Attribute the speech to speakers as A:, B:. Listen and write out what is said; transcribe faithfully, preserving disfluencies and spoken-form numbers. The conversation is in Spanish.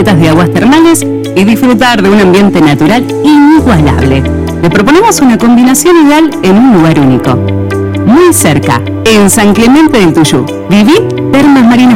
A: piletas de aguas termales y disfrutar de un ambiente natural inigualable. Le proponemos una combinación ideal en un lugar único. Muy cerca, en San Clemente del Tuyú. Viví Termas Marinas